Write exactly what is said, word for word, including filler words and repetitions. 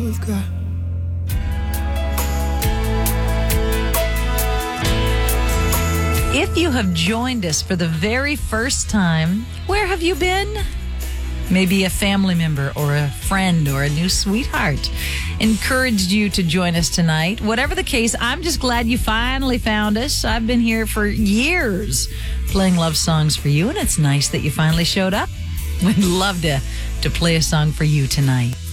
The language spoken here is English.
we've got. If you have joined us for the very first time, where have you been? Maybe a family member or a friend or a new sweetheart encouraged you to join us tonight. Whatever the case, I'm just glad you finally found us. I've been here for years playing love songs for you, and it's nice that you finally showed up. We'd love to, to play a song for you tonight.